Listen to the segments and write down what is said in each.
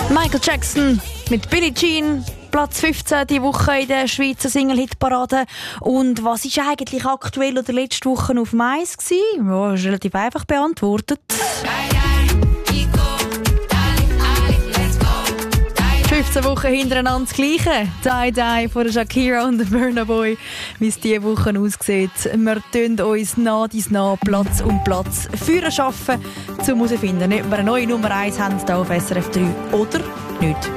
Michael Jackson mit Billie Jean, Platz 15 die Woche in der Schweizer Single-Hit-Parade. Und was ist eigentlich aktuell oder letzte Woche auf dem Eis gewesen? Ja, ist relativ einfach beantwortet. 15 Wochen hintereinander das Gleiche. Die Die von der Shakira und der Burna Boy. Wie es diese Woche aussieht. Wir tun uns nah Platz um Platz führen schaffen, um herauszufinden, ob wir eine neue Nummer 1 haben hier auf SRF 3 oder nicht.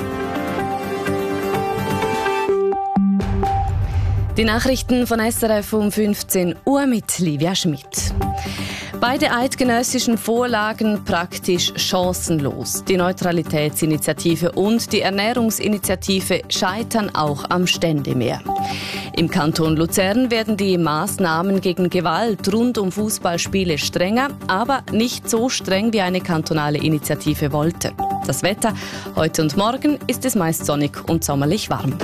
Die Nachrichten von SRF um 15 Uhr mit Livia Schmidt. Beide eidgenössischen Vorlagen praktisch chancenlos. Die Neutralitätsinitiative und die Ernährungsinitiative scheitern auch am Ständemeer. Im Kanton Luzern werden die Maßnahmen gegen Gewalt rund um Fußballspiele strenger, aber nicht so streng, wie eine kantonale Initiative wollte. Das Wetter heute und morgen ist es meist sonnig und sommerlich warm.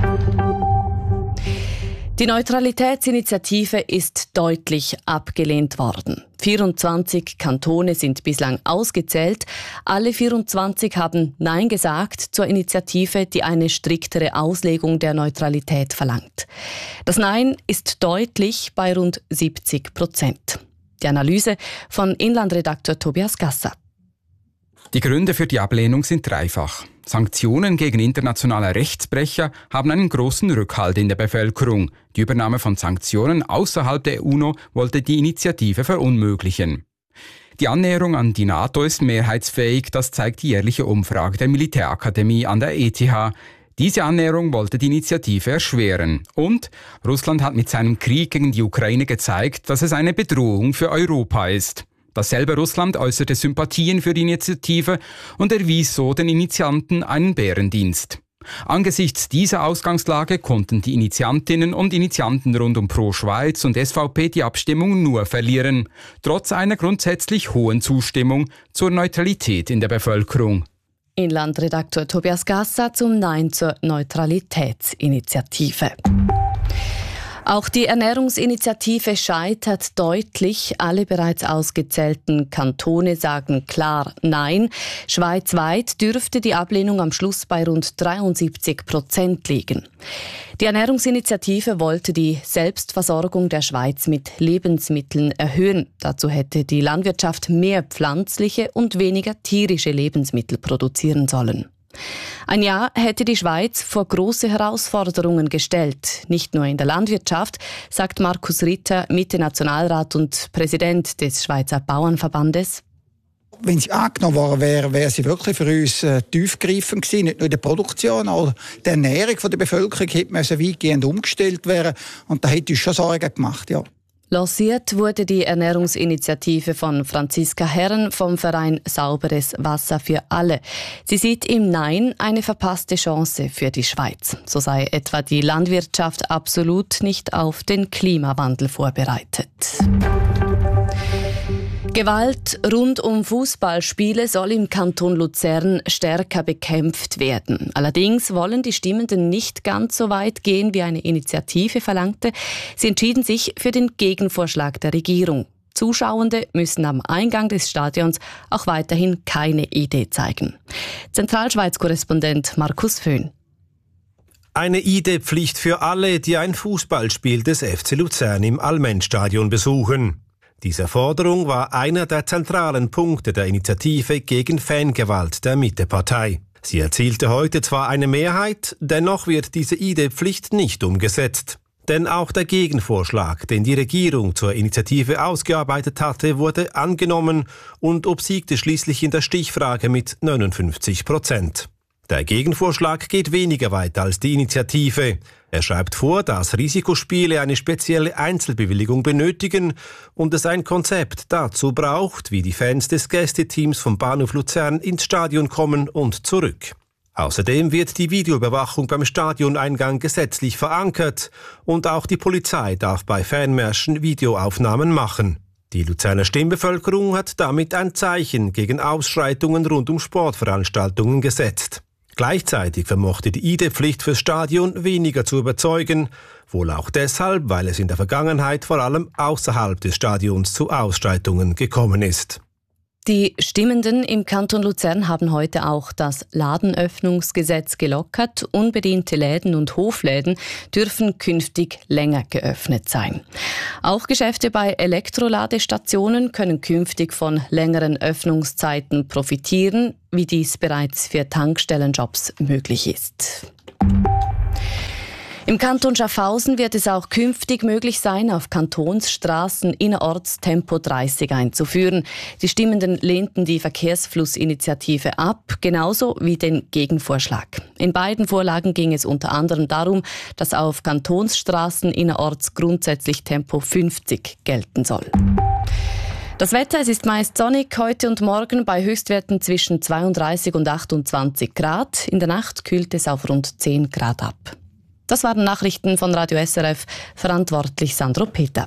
Die Neutralitätsinitiative ist deutlich abgelehnt worden. 24 Kantone sind bislang ausgezählt. Alle 24 haben Nein gesagt zur Initiative, die eine striktere Auslegung der Neutralität verlangt. Das Nein ist deutlich bei rund 70%. Die Analyse von Inlandredakteur Tobias Gasser. Die Gründe für die Ablehnung sind dreifach. Sanktionen gegen internationale Rechtsbrecher haben einen großen Rückhalt in der Bevölkerung. Die Übernahme von Sanktionen außerhalb der UNO wollte die Initiative verunmöglichen. Die Annäherung an die NATO ist mehrheitsfähig, das zeigt die jährliche Umfrage der Militärakademie an der ETH. Diese Annäherung wollte die Initiative erschweren. Und Russland hat mit seinem Krieg gegen die Ukraine gezeigt, dass es eine Bedrohung für Europa ist. Dasselbe Russland äußerte Sympathien für die Initiative und erwies so den Initianten einen Bärendienst. Angesichts dieser Ausgangslage konnten die Initiantinnen und Initianten rund um Pro Schweiz und SVP die Abstimmung nur verlieren, trotz einer grundsätzlich hohen Zustimmung zur Neutralität in der Bevölkerung. Inlandredakteur Tobias Gasser zum Nein zur Neutralitätsinitiative. Auch die Ernährungsinitiative scheitert deutlich. Alle bereits ausgezählten Kantone sagen klar Nein. Schweizweit dürfte die Ablehnung am Schluss bei rund 73% liegen. Die Ernährungsinitiative wollte die Selbstversorgung der Schweiz mit Lebensmitteln erhöhen. Dazu hätte die Landwirtschaft mehr pflanzliche und weniger tierische Lebensmittel produzieren sollen. Ein Jahr hätte die Schweiz vor große Herausforderungen gestellt, nicht nur in der Landwirtschaft, sagt Markus Ritter, Mitte-Nationalrat und Präsident des Schweizer Bauernverbandes. Wenn sie angenommen worden wäre, wäre sie wirklich für uns tiefgreifend gewesen. Nicht nur in der Produktion, auch die Ernährung der Bevölkerung hätte weitgehend umgestellt werden. Und da hätte uns schon Sorgen gemacht, ja. Lanciert wurde die Ernährungsinitiative von Franziska Herren vom Verein Sauberes Wasser für alle. Sie sieht im Nein eine verpasste Chance für die Schweiz. So sei etwa die Landwirtschaft absolut nicht auf den Klimawandel vorbereitet. Gewalt rund um Fußballspiele soll im Kanton Luzern stärker bekämpft werden. Allerdings wollen die Stimmenden nicht ganz so weit gehen, wie eine Initiative verlangte. Sie entschieden sich für den Gegenvorschlag der Regierung. Zuschauende müssen am Eingang des Stadions auch weiterhin keine ID zeigen. Zentralschweiz-Korrespondent Markus Föhn. Eine ID-Pflicht für alle, die ein Fußballspiel des FC Luzern im Allmend-Stadion besuchen. Diese Forderung war einer der zentralen Punkte der Initiative gegen Fangewalt der Mittepartei. Sie erzielte heute zwar eine Mehrheit, dennoch wird diese ID-Pflicht nicht umgesetzt. Denn auch der Gegenvorschlag, den die Regierung zur Initiative ausgearbeitet hatte, wurde angenommen und obsiegte schließlich in der Stichfrage mit 59%. Der Gegenvorschlag geht weniger weit als die Initiative. Er schreibt vor, dass Risikospiele eine spezielle Einzelbewilligung benötigen und es ein Konzept dazu braucht, wie die Fans des Gästeteams vom Bahnhof Luzern ins Stadion kommen und zurück. Außerdem wird die Videoüberwachung beim Stadioneingang gesetzlich verankert und auch die Polizei darf bei Fanmärschen Videoaufnahmen machen. Die Luzerner Stimmbevölkerung hat damit ein Zeichen gegen Ausschreitungen rund um Sportveranstaltungen gesetzt. Gleichzeitig vermochte die ID-Pflicht fürs Stadion weniger zu überzeugen, wohl auch deshalb, weil es in der Vergangenheit vor allem außerhalb des Stadions zu Ausschreitungen gekommen ist. Die Stimmenden im Kanton Luzern haben heute auch das Ladenöffnungsgesetz gelockert. Unbediente Läden und Hofläden dürfen künftig länger geöffnet sein. Auch Geschäfte bei Elektroladestationen können künftig von längeren Öffnungszeiten profitieren, wie dies bereits für Tankstellenjobs möglich ist. Im Kanton Schaffhausen wird es auch künftig möglich sein, auf Kantonsstraßen innerorts Tempo 30 einzuführen. Die Stimmenden lehnten die Verkehrsflussinitiative ab, genauso wie den Gegenvorschlag. In beiden Vorlagen ging es unter anderem darum, dass auf Kantonsstraßen innerorts grundsätzlich Tempo 50 gelten soll. Das Wetter, es ist meist sonnig heute und morgen bei Höchstwerten zwischen 32 und 28 Grad. In der Nacht kühlt es auf rund 10 Grad ab. Das waren Nachrichten von Radio SRF, verantwortlich Sandro Peter.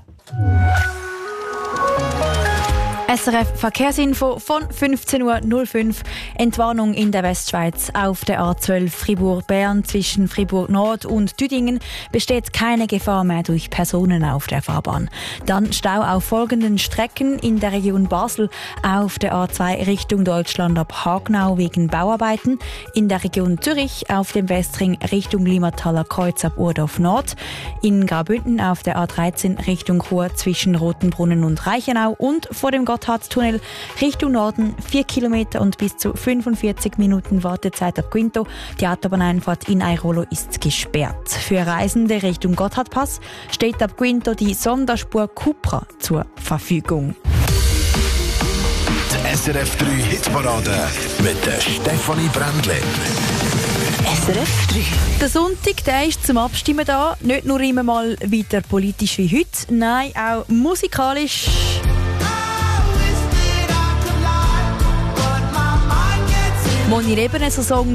SRF Verkehrsinfo von 15.05 Uhr. Entwarnung in der Westschweiz. Auf der A12 Fribourg-Bern zwischen Fribourg-Nord und Tüdingen besteht keine Gefahr mehr durch Personen auf der Fahrbahn. Dann Stau auf folgenden Strecken in der Region Basel. Auf der A2 Richtung Deutschland ab Hagenau wegen Bauarbeiten. In der Region Zürich auf dem Westring Richtung Limataler Kreuz ab Urdorf Nord. In Graubünden auf der A13 Richtung Chur zwischen Rotenbrunnen und Reichenau. Und vor dem Gotthardtunnel Richtung Norden 4 Kilometer und bis zu 45 Minuten Wartezeit ab Quinto. Die Autobahneinfahrt in Airolo ist gesperrt. Für Reisende Richtung Gotthardpass steht ab Quinto die Sonderspur Cupra zur Verfügung. Die SRF 3 Hitparade mit der Stefanie Brändle. SRF 3. Der Sonntag, der ist zum Abstimmen da. Nicht nur immer mal wieder politisch wie heute, nein, auch musikalisch. Moni Rebene, so Song